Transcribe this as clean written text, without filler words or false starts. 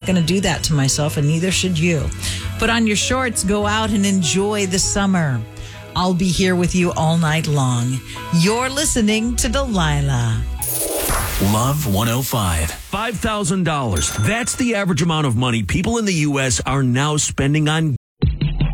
going to do that to myself, and neither should you. Put on your shorts, go out and enjoy the summer. I'll be here with you all night long. You're listening to Delilah. Love 105. $5,000. That's the average amount of money people in the U.S. are now spending on